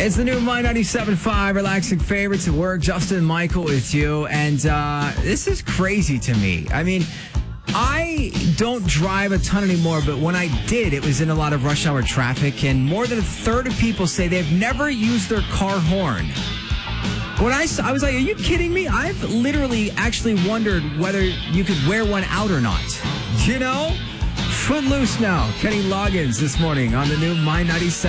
It's the new My 97.5 Relaxing Favorites at Work. Justin and Michael with you. And this is crazy to me. I mean, I don't drive a ton anymore, but when I did, it was in a lot of rush hour traffic. And more than a third of people say they've never used their car horn. When I was like, are you kidding me? I've literally actually wondered whether you could wear one out or not. You know? Footloose now. Kenny Loggins this morning on the new My 97.